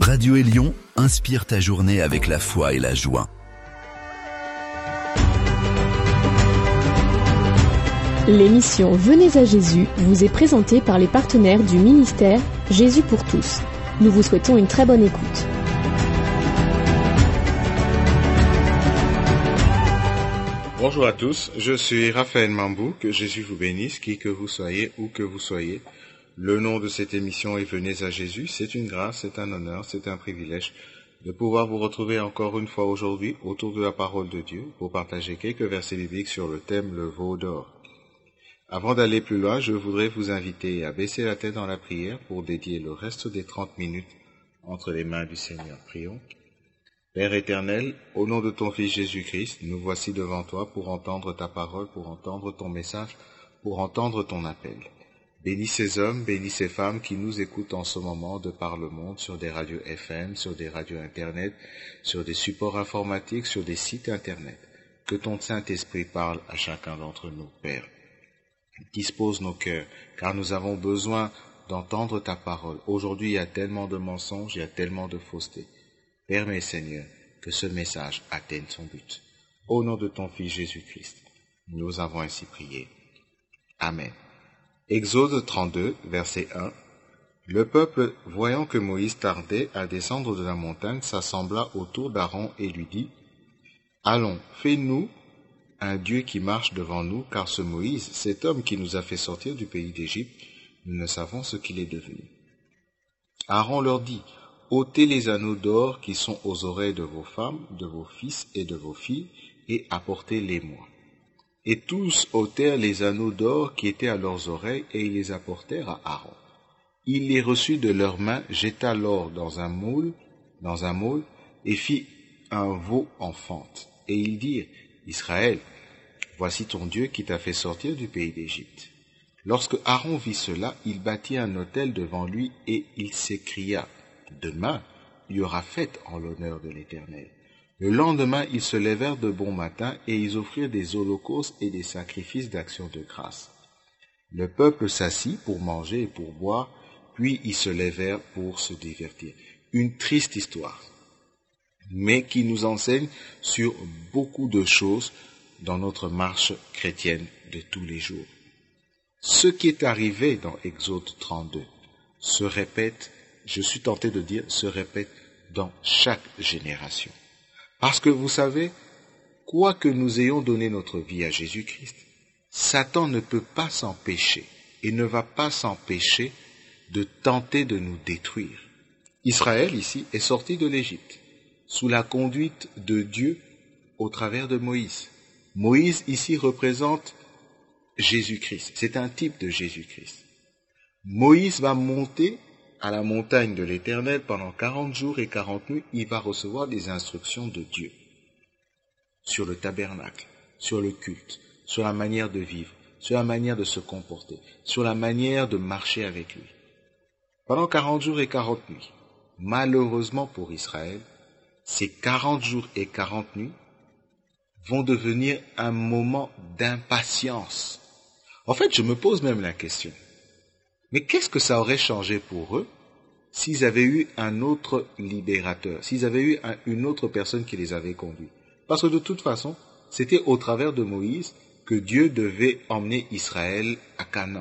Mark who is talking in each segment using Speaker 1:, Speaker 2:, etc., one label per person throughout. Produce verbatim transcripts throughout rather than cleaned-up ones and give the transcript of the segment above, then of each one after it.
Speaker 1: Radio Élion inspire ta journée avec la foi et la joie.
Speaker 2: L'émission Venez à Jésus vous est présentée par les partenaires du ministère Jésus pour tous. Nous vous souhaitons une très bonne écoute.
Speaker 3: Bonjour à tous, je suis Raphaël Mambou, que Jésus vous bénisse, qui que vous soyez, où que vous soyez. Le nom de cette émission est Venez à Jésus. C'est une grâce, c'est un honneur, c'est un privilège de pouvoir vous retrouver encore une fois aujourd'hui autour de la parole de Dieu pour partager quelques versets bibliques sur le thème le veau d'or. Avant d'aller plus loin, je voudrais vous inviter à baisser la tête dans la prière pour dédier le reste des trente minutes entre les mains du Seigneur. Prions. Père éternel, au nom de ton Fils Jésus-Christ, nous voici devant toi pour entendre ta parole, pour entendre ton message, pour entendre ton appel. Bénis ces hommes, bénis ces femmes qui nous écoutent en ce moment de par le monde, sur des radios F M, sur des radios Internet, sur des supports informatiques, sur des sites Internet. Que ton Saint-Esprit parle à chacun d'entre nous, Père. Dispose nos cœurs, car nous avons besoin d'entendre ta parole. Aujourd'hui, il y a tellement de mensonges, il y a tellement de fausseté. Permets, Seigneur, que ce message atteigne son but. Au nom de ton Fils Jésus-Christ, nous avons ainsi prié. Amen. Exode trente-deux, verset un. Le peuple, voyant que Moïse tardait à descendre de la montagne, s'assembla autour d'Aaron et lui dit, « Allons, fais-nous un Dieu qui marche devant nous, car ce Moïse, cet homme qui nous a fait sortir du pays d'Égypte, nous ne savons ce qu'il est devenu. » Aaron leur dit, « ôtez les anneaux d'or qui sont aux oreilles de vos femmes, de vos fils et de vos filles, et apportez-les-moi. » Et tous ôtèrent les anneaux d'or qui étaient à leurs oreilles, et ils les apportèrent à Aaron. Il les reçut de leurs mains, jeta l'or dans un moule, dans un moule, et fit un veau en fente. Et ils dirent, « Israël, voici ton Dieu qui t'a fait sortir du pays d'Égypte. » Lorsque Aaron vit cela, il bâtit un autel devant lui, et il s'écria, « Demain, il y aura fête en l'honneur de l'Éternel. » Le lendemain, ils se levèrent de bon matin et ils offrirent des holocaustes et des sacrifices d'action de grâce. Le peuple s'assit pour manger et pour boire, puis ils se levèrent pour se divertir. Une triste histoire, mais qui nous enseigne sur beaucoup de choses dans notre marche chrétienne de tous les jours. Ce qui est arrivé dans Exode trente-deux se répète, je suis tenté de dire, se répète dans chaque génération. Parce que vous savez, quoi que nous ayons donné notre vie à Jésus-Christ, Satan ne peut pas s'empêcher et ne va pas s'empêcher de tenter de nous détruire. Israël, ici, est sorti de l'Égypte, sous la conduite de Dieu au travers de Moïse. Moïse, ici, représente Jésus-Christ. C'est un type de Jésus-Christ. Moïse va monter à la montagne de l'Éternel pendant quarante jours et quarante nuits, il va recevoir des instructions de Dieu sur le tabernacle, sur le culte, sur la manière de vivre, sur la manière de se comporter, sur la manière de marcher avec lui. Pendant quarante jours et quarante nuits, malheureusement pour Israël, ces quarante jours et quarante nuits vont devenir un moment d'impatience. En fait, je me pose même la question. Mais qu'est-ce que ça aurait changé pour eux s'ils avaient eu un autre libérateur, s'ils avaient eu un, une autre personne qui les avait conduits? Parce que de toute façon, c'était au travers de Moïse que Dieu devait emmener Israël à Canaan.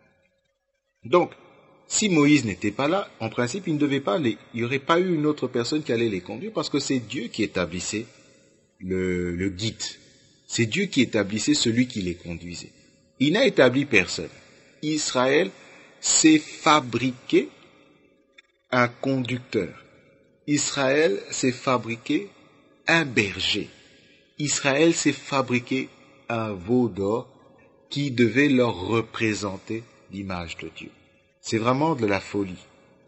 Speaker 3: Donc, si Moïse n'était pas là, en principe, il ne devait pas les, il n'y aurait pas eu une autre personne qui allait les conduire parce que c'est Dieu qui établissait le, le guide. C'est Dieu qui établissait celui qui les conduisait. Il n'a établi personne. Israël s'est fabriqué un conducteur. Israël s'est fabriqué un berger. Israël s'est fabriqué un veau d'or qui devait leur représenter l'image de Dieu. C'est vraiment de la folie.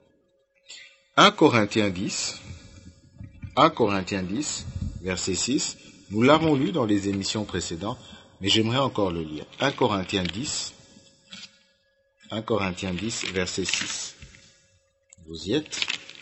Speaker 3: un Corinthiens dix, un Corinthiens dix, verset six, nous l'avons lu dans les émissions précédentes, mais j'aimerais encore le lire. un Corinthiens dix, un Corinthiens dix, verset six. Vous y êtes.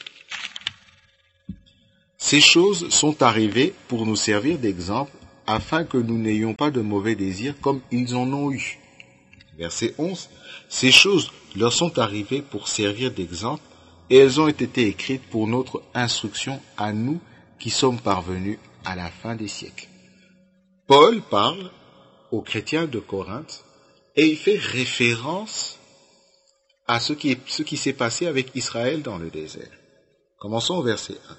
Speaker 3: Ces choses sont arrivées pour nous servir d'exemple, afin que nous n'ayons pas de mauvais désirs comme ils en ont eu. Verset onze. Ces choses leur sont arrivées pour servir d'exemple, et elles ont été écrites pour notre instruction à nous qui sommes parvenus à la fin des siècles. Paul parle aux chrétiens de Corinthe et il fait référence à ce qui, est, ce qui s'est passé avec Israël dans le désert. Commençons au verset un.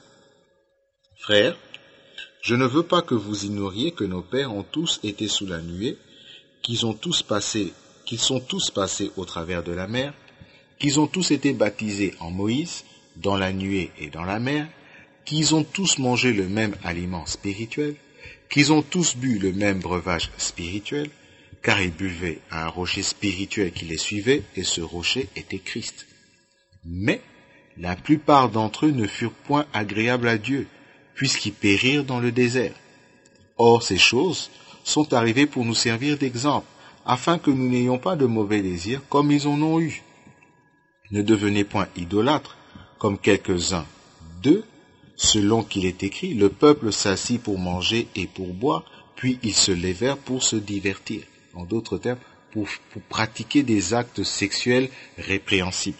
Speaker 3: Frères, je ne veux pas que vous ignoriez que nos pères ont tous été sous la nuée, qu'ils ont tous passé, qu'ils sont tous passés au travers de la mer, qu'ils ont tous été baptisés en Moïse, dans la nuée et dans la mer, qu'ils ont tous mangé le même aliment spirituel, qu'ils ont tous bu le même breuvage spirituel, car ils buvaient à un rocher spirituel qui les suivait, et ce rocher était Christ. Mais la plupart d'entre eux ne furent point agréables à Dieu, puisqu'ils périrent dans le désert. Or ces choses sont arrivées pour nous servir d'exemple, afin que nous n'ayons pas de mauvais désirs comme ils en ont eu. Ne devenez point idolâtres, comme quelques-uns d'eux, selon qu'il est écrit, le peuple s'assit pour manger et pour boire, puis ils se levèrent pour se divertir. En d'autres termes, pour, pour pratiquer des actes sexuels répréhensibles.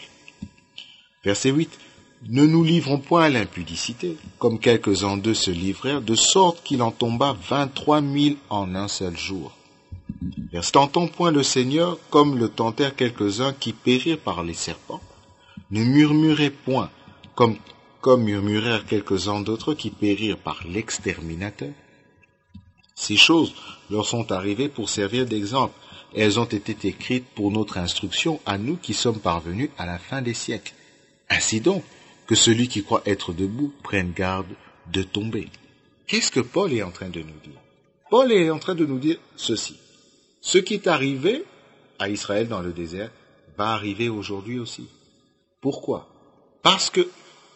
Speaker 3: Verset huit. Ne nous livrons point à l'impudicité, comme quelques-uns d'eux se livrèrent, de sorte qu'il en tomba vingt-trois mille en un seul jour. Verset tentons point le Seigneur, comme le tentèrent quelques-uns qui périrent par les serpents. Ne murmurez point, comme, comme murmurèrent quelques-uns d'autres qui périrent par l'exterminateur. Ces choses leur sont arrivées pour servir d'exemple, et elles ont été écrites pour notre instruction à nous qui sommes parvenus à la fin des siècles. Ainsi donc, que celui qui croit être debout prenne garde de tomber. Qu'est-ce que Paul est en train de nous dire? Paul est en train de nous dire ceci. Ce qui est arrivé à Israël dans le désert va arriver aujourd'hui aussi. Pourquoi? Parce que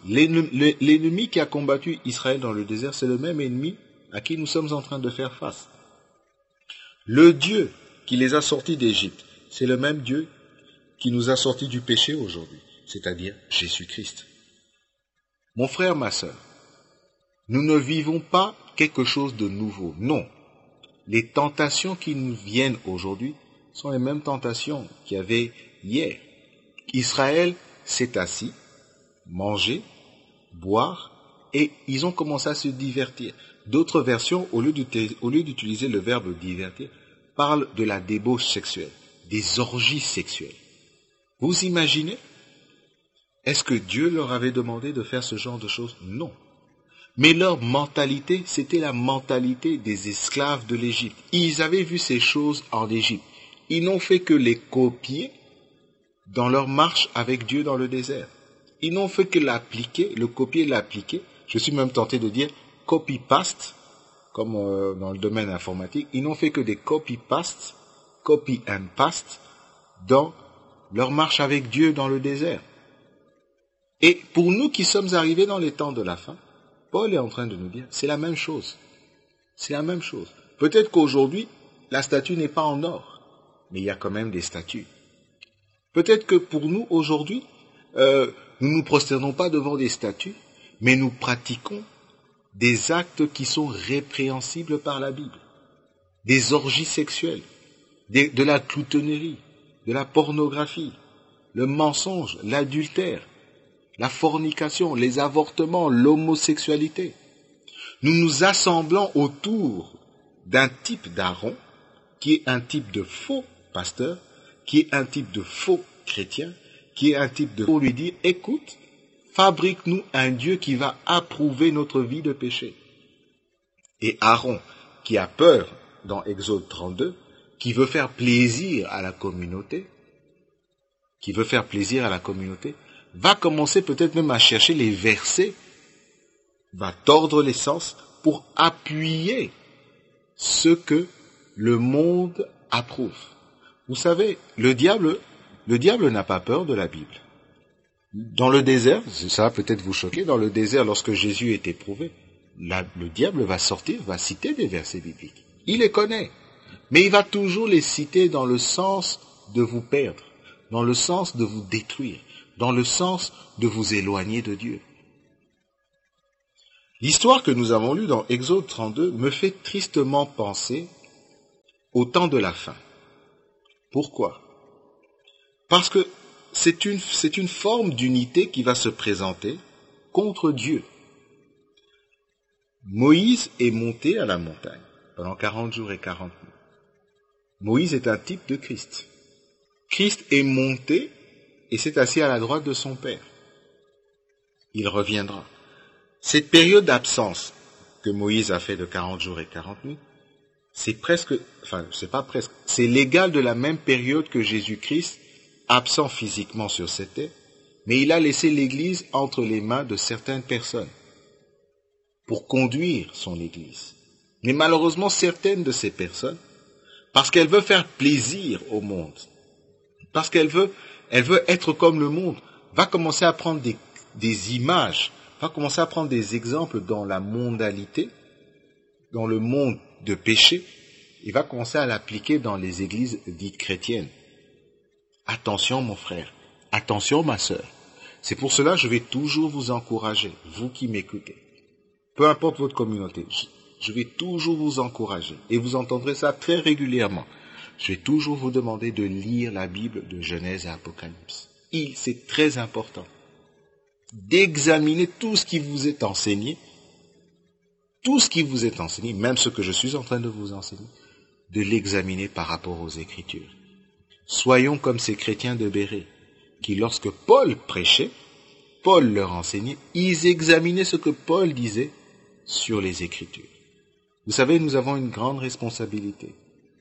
Speaker 3: l'ennemi qui a combattu Israël dans le désert, c'est le même ennemi à qui nous sommes en train de faire face. Le Dieu qui les a sortis d'Égypte, c'est le même Dieu qui nous a sortis du péché aujourd'hui, c'est-à-dire Jésus-Christ. Mon frère, ma sœur, nous ne vivons pas quelque chose de nouveau. Non. Les tentations qui nous viennent aujourd'hui sont les mêmes tentations qu'il y avait hier. Israël s'est assis, mangé, boire, et ils ont commencé à se divertir. D'autres versions, au lieu d'utiliser le verbe divertir, parlent de la débauche sexuelle, des orgies sexuelles. Vous imaginez? Est-ce que Dieu leur avait demandé de faire ce genre de choses? Non. Mais leur mentalité, c'était la mentalité des esclaves de l'Égypte. Ils avaient vu ces choses en Égypte. Ils n'ont fait que les copier dans leur marche avec Dieu dans le désert. Ils n'ont fait que l'appliquer, le copier et l'appliquer. Je suis même tenté de dire copy-paste, comme euh, dans le domaine informatique. Ils n'ont fait que des copy-paste, copy and paste, dans leur marche avec Dieu dans le désert. Et pour nous qui sommes arrivés dans les temps de la fin, Paul est en train de nous dire, c'est la même chose. C'est la même chose. Peut-être qu'aujourd'hui, la statue n'est pas en or, mais il y a quand même des statues. Peut-être que pour nous, aujourd'hui, euh, nous ne nous prosternons pas devant des statues, mais nous pratiquons des actes qui sont répréhensibles par la Bible. Des orgies sexuelles, des, de la cloutonnerie, de la pornographie, le mensonge, l'adultère, la fornication, les avortements, l'homosexualité. Nous nous assemblons autour d'un type d'Aaron, qui est un type de faux pasteur, qui est un type de faux chrétien, qui est un type de... pour lui dire, écoute, fabrique-nous un Dieu qui va approuver notre vie de péché. Et Aaron, qui a peur dans Exode trente-deux, qui veut faire plaisir à la communauté, qui veut faire plaisir à la communauté, va commencer peut-être même à chercher les versets, va tordre les sens pour appuyer ce que le monde approuve. Vous savez, le diable, le diable n'a pas peur de la Bible. Dans le désert, ça va peut-être vous choquer, dans le désert, lorsque Jésus est éprouvé, la, le diable va sortir, va citer des versets bibliques. Il les connaît, mais il va toujours les citer dans le sens de vous perdre, dans le sens de vous détruire, dans le sens de vous éloigner de Dieu. L'histoire que nous avons lue dans Exode trente-deux me fait tristement penser au temps de la fin. Pourquoi? Parce que c'est une, c'est une forme d'unité qui va se présenter contre Dieu. Moïse est monté à la montagne pendant quarante jours et quarante nuits. Moïse est un type de Christ. Christ est monté et s'est assis à la droite de son Père. Il reviendra. Cette période d'absence que Moïse a fait de quarante jours et quarante nuits, c'est presque, enfin, c'est pas presque, c'est l'égal de la même période que Jésus-Christ, absent physiquement sur cette terre, mais il a laissé l'Église entre les mains de certaines personnes pour conduire son Église. Mais malheureusement, certaines de ces personnes, parce qu'elles veulent faire plaisir au monde, parce qu'elles veulent, elles veulent être comme le monde, va commencer à prendre des, des images, va commencer à prendre des exemples dans la mondalité, dans le monde de péché, il va commencer à l'appliquer dans les églises dites chrétiennes. Attention mon frère, attention ma sœur. C'est pour cela que je vais toujours vous encourager, vous qui m'écoutez. Peu importe votre communauté, je vais toujours vous encourager. Et vous entendrez ça très régulièrement. Je vais toujours vous demander de lire la Bible de Genèse et Apocalypse. Il, c'est très important d'examiner tout ce qui vous est enseigné, tout ce qui vous est enseigné, même ce que je suis en train de vous enseigner, de l'examiner par rapport aux Écritures. Soyons comme ces chrétiens de Bérée, qui lorsque Paul prêchait, Paul leur enseignait, ils examinaient ce que Paul disait sur les Écritures. Vous savez, nous avons une grande responsabilité.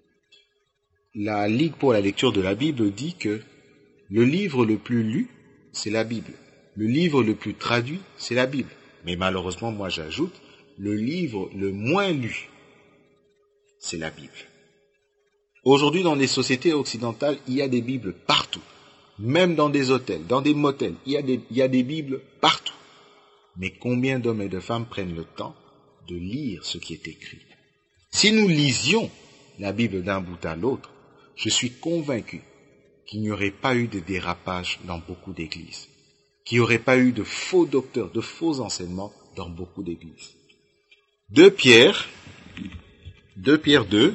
Speaker 3: La Ligue pour la lecture de la Bible dit que le livre le plus lu, c'est la Bible. Le livre le plus traduit, c'est la Bible. Mais malheureusement, moi j'ajoute, le livre le moins lu, c'est la Bible. Aujourd'hui, dans les sociétés occidentales, il y a des Bibles partout. Même dans des hôtels, dans des motels, il y a des, il y a des Bibles partout. Mais combien d'hommes et de femmes prennent le temps de lire ce qui est écrit? Si nous lisions la Bible d'un bout à l'autre, je suis convaincu qu'il n'y aurait pas eu de dérapage dans beaucoup d'églises, qu'il n'y aurait pas eu de faux docteurs, de faux enseignements dans beaucoup d'églises. deux Pierre, deux Pierre deux,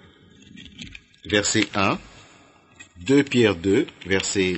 Speaker 3: verset un, deux Pierre deux, verset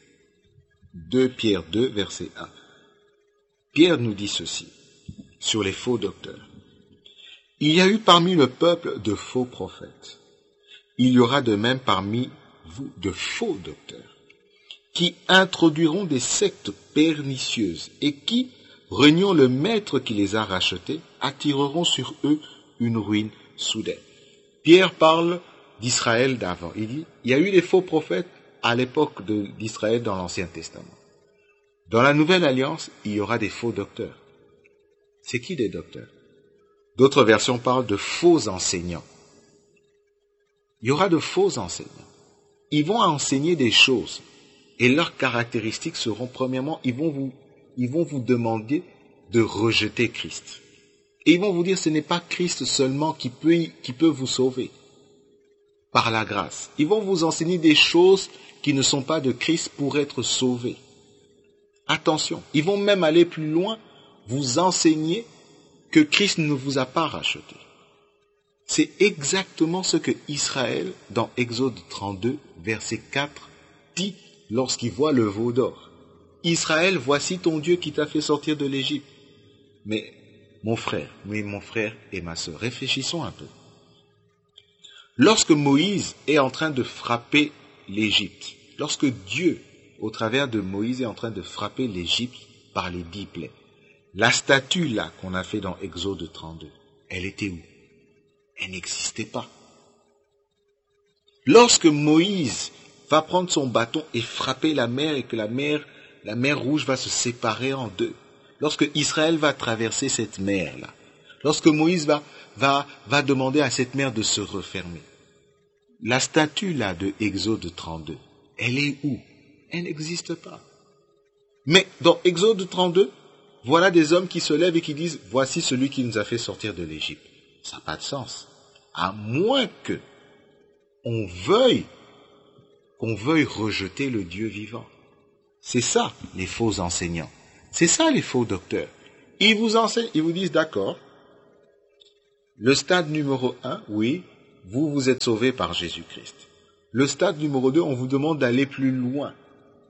Speaker 3: deux Pierre deux, verset un. Pierre nous dit ceci sur les faux docteurs. Il y a eu parmi le peuple de faux prophètes. Il y aura de même parmi vous de faux docteurs qui introduiront des sectes pernicieuses et qui, reniant le maître qui les a rachetés, attireront sur eux une ruine soudaine. Pierre parle d'Israël d'avant. Il dit, il y a eu des faux prophètes à l'époque de, d'Israël dans l'Ancien Testament. Dans la Nouvelle Alliance, il y aura des faux docteurs. C'est qui des docteurs? D'autres versions parlent de faux enseignants. Il y aura de faux enseignants. Ils vont enseigner des choses et leurs caractéristiques seront, premièrement, ils vont vous, ils vont vous demander de rejeter Christ. Et ils vont vous dire, ce n'est pas Christ seulement qui peut, qui peut vous sauver par la grâce. Ils vont vous enseigner des choses qui ne sont pas de Christ pour être sauvés. Attention, ils vont même aller plus loin, vous enseigner que Christ ne vous a pas racheté. C'est exactement ce que Israël, dans Exode trente-deux, verset quatre, dit lorsqu'il voit le veau d'or. Israël, voici ton Dieu qui t'a fait sortir de l'Égypte. Mais mon frère, oui, mon frère et ma sœur, réfléchissons un peu. Lorsque Moïse est en train de frapper l'Égypte, lorsque Dieu, au travers de Moïse, est en train de frapper l'Égypte par les dix plaies, la statue là qu'on a fait dans Exode trente-deux, elle était où? Elle n'existait pas. Lorsque Moïse va prendre son bâton et frapper la mer et que la mer, la mer Rouge va se séparer en deux, lorsque Israël va traverser cette mer-là, lorsque Moïse va, va, va demander à cette mer de se refermer, la statue là de Exode trente-deux, elle est où? Elle n'existe pas. Mais dans Exode trente-deux, voilà des hommes qui se lèvent et qui disent, voici celui qui nous a fait sortir de l'Égypte. Ça n'a pas de sens. À moins que on veuille, qu'on veuille rejeter le Dieu vivant. C'est ça, les faux enseignants. C'est ça, les faux docteurs. Ils vous enseignent, ils vous disent, d'accord, le stade numéro un, oui, vous vous êtes sauvés par Jésus-Christ. Le stade numéro deux, on vous demande d'aller plus loin.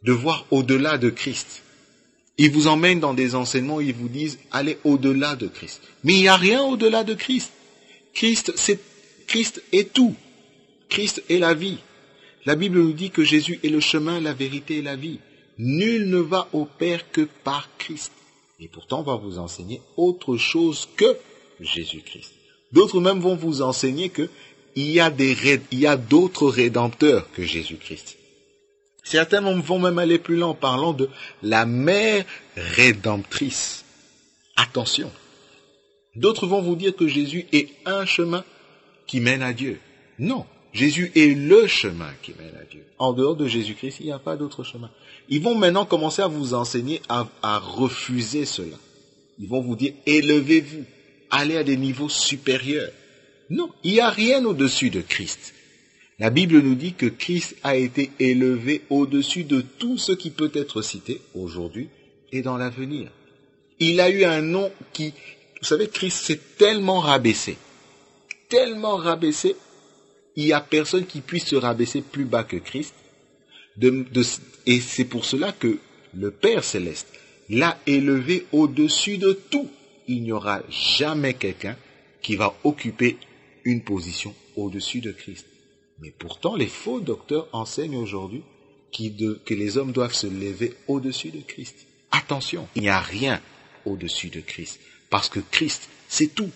Speaker 3: de voir au-delà de Christ. Ils vous emmènent dans des enseignements où ils vous disent « allez au-delà de Christ ». Mais il n'y a rien au-delà de Christ. Christ, c'est, Christ est tout. Christ est la vie. La Bible nous dit que Jésus est le chemin, la vérité et la vie. Nul ne va au Père que par Christ. Et pourtant, on va vous enseigner autre chose que Jésus-Christ. D'autres même vont vous enseigner que il y a des, il y a d'autres rédempteurs que Jésus-Christ. Certains vont même aller plus loin en parlant de la mère rédemptrice. Attention. D'autres vont vous dire que Jésus est un chemin qui mène à Dieu. Non, Jésus est le chemin qui mène à Dieu. En dehors de Jésus-Christ, il n'y a pas d'autre chemin. Ils vont maintenant commencer à vous enseigner à, à refuser cela. Ils vont vous dire, élevez-vous, allez à des niveaux supérieurs. Non, il n'y a rien au-dessus de Christ. La Bible nous dit que Christ a été élevé au-dessus de tout ce qui peut être cité aujourd'hui et dans l'avenir. Il a eu un nom qui, vous savez, Christ s'est tellement rabaissé, tellement rabaissé, il n'y a personne qui puisse se rabaisser plus bas que Christ. De, de, et c'est pour cela que le Père Céleste l'a élevé au-dessus de tout. Il n'y aura jamais quelqu'un qui va occuper une position au-dessus de Christ. Mais pourtant, les faux docteurs enseignent aujourd'hui que les hommes doivent se lever au-dessus de Christ. Attention, il n'y a rien au-dessus de Christ, parce que Christ, c'est tout.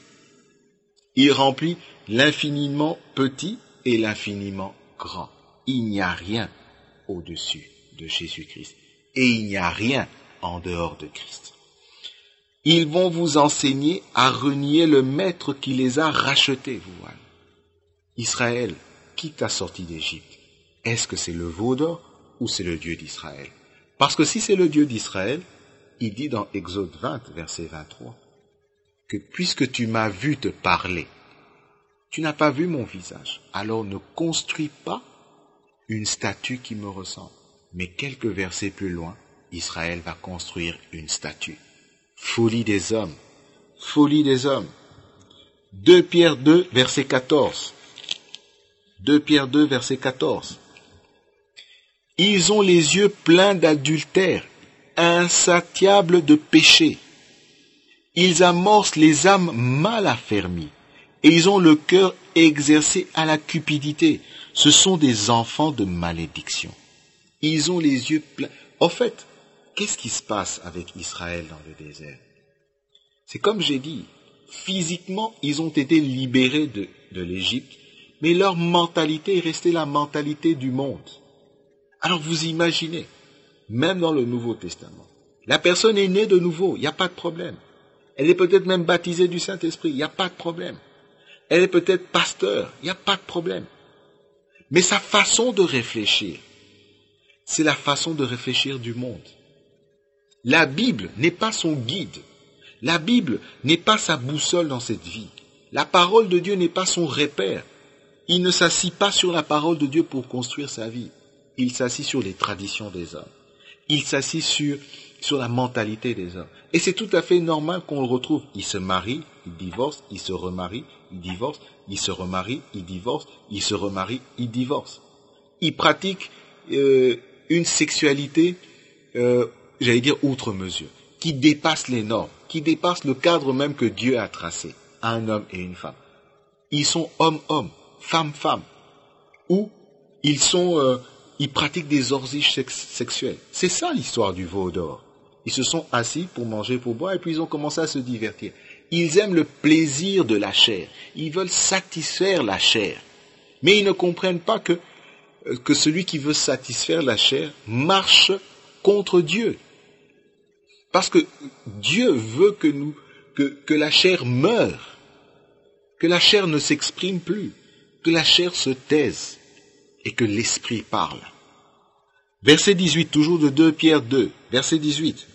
Speaker 3: Il remplit l'infiniment petit et l'infiniment grand. Il n'y a rien au-dessus de Jésus-Christ. Et il n'y a rien en dehors de Christ. Ils vont vous enseigner à renier le maître qui les a rachetés, vous voyez. Israël, qui t'a sorti d'Égypte? Est-ce que c'est le veau d'or ou c'est le Dieu d'Israël? Parce que si c'est le Dieu d'Israël, il dit dans Exode vingt, verset vingt-trois, que puisque tu m'as vu te parler, tu n'as pas vu mon visage, alors ne construis pas une statue qui me ressemble. Mais quelques versets plus loin, Israël va construire une statue. Folie des hommes, folie des hommes. deux Pierre deux, verset quatorze. deux Pierre deux, verset quatorze. Ils ont les yeux pleins d'adultère, insatiables de péché. Ils amorcent les âmes mal affermies, et ils ont le cœur exercé à la cupidité. Ce sont des enfants de malédiction. Ils ont les yeux pleins. En fait, qu'est-ce qui se passe avec Israël dans le désert? C'est comme j'ai dit, physiquement, ils ont été libérés de, de l'Égypte, mais leur mentalité est restée la mentalité du monde. Alors vous imaginez, même dans le Nouveau Testament, la personne est née de nouveau, il n'y a pas de problème. Elle est peut-être même baptisée du Saint-Esprit, il n'y a pas de problème. Elle est peut-être pasteur, il n'y a pas de problème. Mais sa façon de réfléchir, c'est la façon de réfléchir du monde. La Bible n'est pas son guide. La Bible n'est pas sa boussole dans cette vie. La parole de Dieu n'est pas son repère. Il ne s'assit pas sur la parole de Dieu pour construire sa vie. Il s'assit sur les traditions des hommes. Il s'assit sur, sur la mentalité des hommes. Et c'est tout à fait normal qu'on le retrouve. Il se marie, il divorce, il se remarie, il divorce, il se remarie, il divorce, il se remarie, il divorce. Il pratique euh, une sexualité, euh, j'allais dire outre mesure, qui dépasse les normes, qui dépasse le cadre même que Dieu a tracé à un homme et une femme. Ils sont homme-homme, femme-femme, ou ils sont, euh, ils pratiquent des orgies sex- sexuelles. C'est ça l'histoire du veau d'or. Ils se sont assis pour manger, pour boire, et puis ils ont commencé à se divertir. Ils aiment le plaisir de la chair. Ils veulent satisfaire la chair. Mais ils ne comprennent pas que, que celui qui veut satisfaire la chair marche contre Dieu. Parce que Dieu veut que nous, que, que la chair meure, que la chair ne s'exprime plus, que la chair se taise et que l'esprit parle. Verset dix-huit, toujours de deux Pierre deux, verset dix-huit.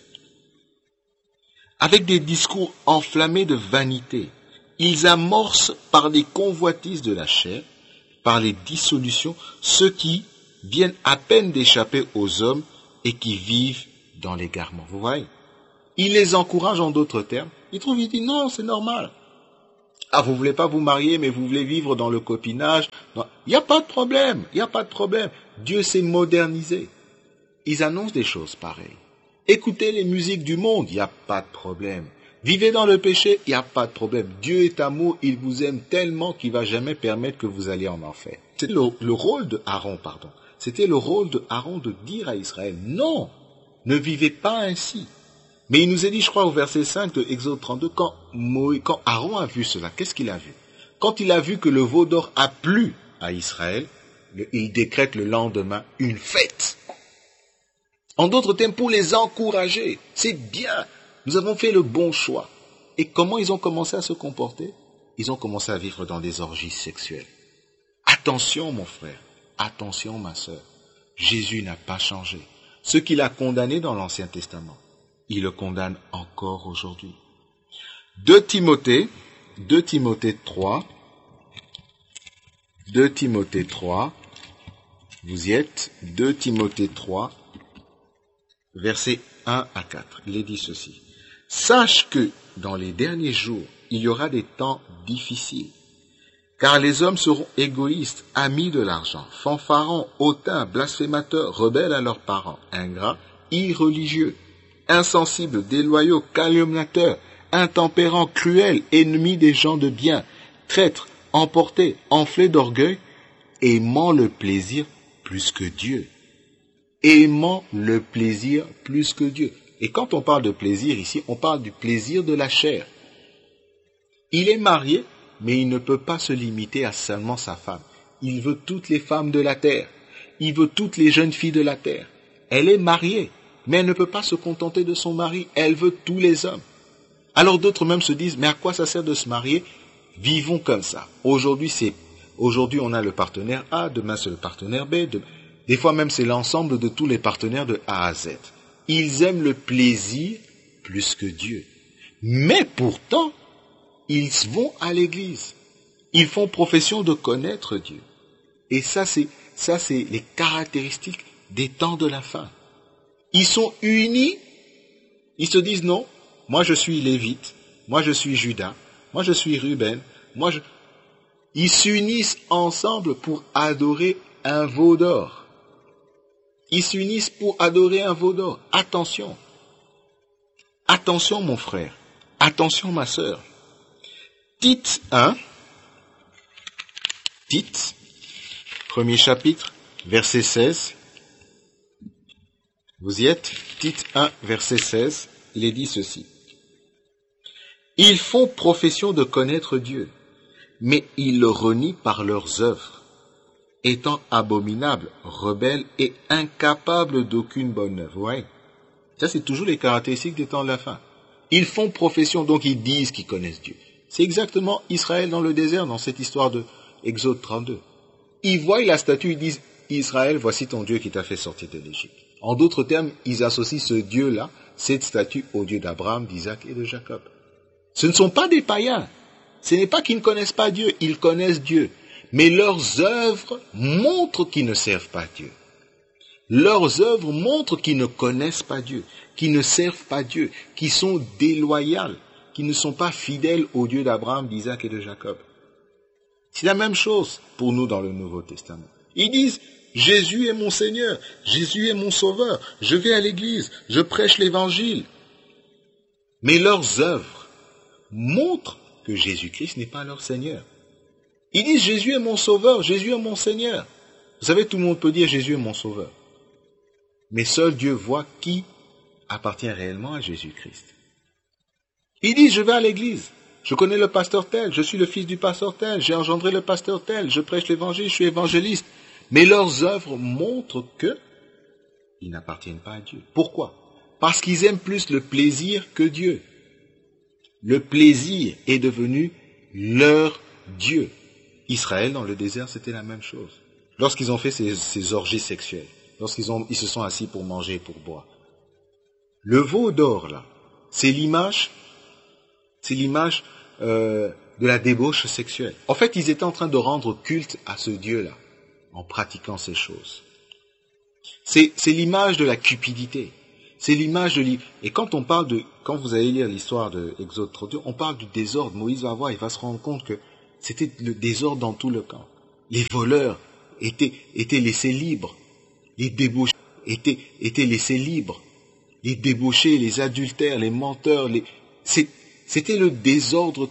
Speaker 3: Avec des discours enflammés de vanité, ils amorcent par des convoitises de la chair, par les dissolutions, ceux qui viennent à peine d'échapper aux hommes et qui vivent dans l'égarement. Vous voyez? Il les encourage en d'autres termes. Il trouve, il dit non, c'est normal. Ah, vous voulez pas vous marier, mais vous voulez vivre dans le copinage. Il n'y a pas de problème, il n'y a pas de problème. Dieu s'est modernisé. ils annoncent des choses pareilles. Écoutez les musiques du monde, il n'y a pas de problème. Vivez dans le péché, il n'y a pas de problème. Dieu est amour, il vous aime tellement qu'il ne va jamais permettre que vous alliez en enfer. C'est le, le rôle de Aaron, pardon. C'était le rôle de Aaron de dire à Israël, non, ne vivez pas ainsi. Mais il nous est dit, je crois, au verset cinq de Exode trente-deux, quand, Moïse, quand Aaron a vu cela, qu'est-ce qu'il a vu? Quand il a vu que le veau d'or a plu à Israël, il décrète le lendemain une fête. En d'autres termes, pour les encourager, c'est bien, nous avons fait le bon choix. Et comment ils ont commencé à se comporter? Ils ont commencé à vivre dans des orgies sexuelles. Attention mon frère, attention ma sœur, Jésus n'a pas changé. Ce qu'il a condamné dans l'Ancien Testament, il le condamne encore aujourd'hui. deux Timothée, deux Timothée trois, deux Timothée trois, vous y êtes, deux Timothée trois, versets un à quatre, il est dit ceci. Sache que dans les derniers jours, il y aura des temps difficiles, car les hommes seront égoïstes, amis de l'argent, fanfarons, hautains, blasphémateurs, rebelles à leurs parents, ingrats, irreligieux, insensibles, déloyaux, calomniateurs, intempérants, cruels, ennemis des gens de bien, traîtres, emportés, enflés d'orgueil, aimant le plaisir plus que Dieu. Aimant le plaisir plus que Dieu. Et quand on parle de plaisir ici, on parle du plaisir de la chair. Il est marié, mais il ne peut pas se limiter à seulement sa femme. Il veut toutes les femmes de la terre. Il veut toutes les jeunes filles de la terre. Elle est mariée, mais elle ne peut pas se contenter de son mari. Elle veut tous les hommes. Alors d'autres même se disent, mais à quoi ça sert de se marier? Vivons comme ça. Aujourd'hui, c'est, aujourd'hui on a le partenaire A, demain c'est le partenaire B, de, des fois même c'est l'ensemble de tous les partenaires de A à Z. Ils aiment le plaisir plus que Dieu. Mais pourtant, ils vont à l'église. Ils font profession de connaître Dieu. Et ça, c'est, ça, c'est les caractéristiques des temps de la fin. Ils sont unis. Ils se disent non, moi je suis Lévite, moi je suis Judas, moi je suis Ruben, moi je... Ils s'unissent ensemble pour adorer un veau d'or. Ils s'unissent pour adorer un veau d'or. Attention. Attention mon frère. Attention ma sœur. Tite un. Tite, premier chapitre, verset seize. Vous y êtes? Tite un, verset seize. Il est dit ceci. Ils font profession de connaître Dieu, mais ils le renient par leurs œuvres, étant abominables, rebelles et incapables d'aucune bonne œuvre. Ouais. Ça, c'est toujours les caractéristiques des temps de la fin. Ils font profession, donc ils disent qu'ils connaissent Dieu. C'est exactement Israël dans le désert, dans cette histoire de Exode trente-deux. Ils voient la statue, ils disent, Israël, voici ton Dieu qui t'a fait sortir de l'Égypte. En d'autres termes, ils associent ce Dieu-là, cette statue, au Dieu d'Abraham, d'Isaac et de Jacob. Ce ne sont pas des païens. Ce n'est pas qu'ils ne connaissent pas Dieu, ils connaissent Dieu. Mais leurs œuvres montrent qu'ils ne servent pas Dieu. Leurs œuvres montrent qu'ils ne connaissent pas Dieu, qu'ils ne servent pas Dieu, qu'ils sont déloyaux, qu'ils ne sont pas fidèles au Dieu d'Abraham, d'Isaac et de Jacob. C'est la même chose pour nous dans le Nouveau Testament. Ils disent, Jésus est mon Seigneur, Jésus est mon Sauveur, je vais à l'église, je prêche l'évangile. Mais leurs œuvres montrent que Jésus-Christ n'est pas leur Seigneur. Ils disent, Jésus est mon Sauveur, Jésus est mon Seigneur. Vous savez, tout le monde peut dire, Jésus est mon Sauveur. Mais seul Dieu voit qui appartient réellement à Jésus-Christ. Ils disent, je vais à l'église, je connais le pasteur tel, je suis le fils du pasteur tel, j'ai engendré le pasteur tel, je prêche l'évangile, je suis évangéliste. Mais leurs œuvres montrent que ils n'appartiennent pas à Dieu. Pourquoi? Parce qu'ils aiment plus le plaisir que Dieu. Le plaisir est devenu leur Dieu. Israël, dans le désert, c'était la même chose. Lorsqu'ils ont fait ces, ces orgies sexuelles, lorsqu'ils ont, ils se sont assis pour manger et pour boire. Le veau d'or, là, c'est l'image, c'est l'image euh, de la débauche sexuelle. En fait, ils étaient en train de rendre culte à ce Dieu-là, en pratiquant ces choses. C'est, c'est l'image de la cupidité. C'est l'image de... Et quand on parle de... Quand vous allez lire l'histoire de Exode trente-deux, on parle du désordre. Moïse va voir, il va se rendre compte que c'était le désordre dans tout le camp. Les voleurs étaient, étaient laissés libres. Les débauchés étaient, étaient laissés libres. Les débauchés, les adultères, les menteurs, les... c'était le désordre